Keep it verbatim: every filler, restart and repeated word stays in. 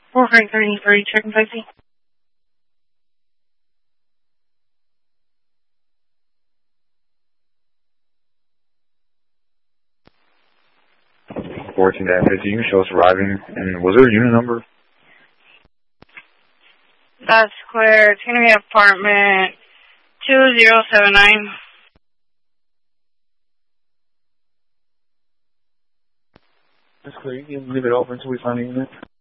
four five thirty-three, checking safety. fourteen dash fifty, you can show us arriving, and was there a unit number? That's clear. It's going to be apartment two zero seven nine. That's clear. You can leave it open until we find a unit.